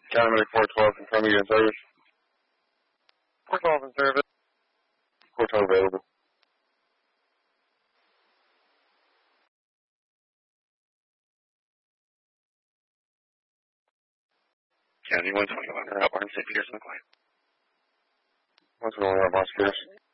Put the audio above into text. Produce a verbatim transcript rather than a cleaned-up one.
County four twelve in front of you in service. four twelve in service. four twelve available. County one twenty-one, Route one, Saint Peter's, McLean. What's going on, Boss Pierce?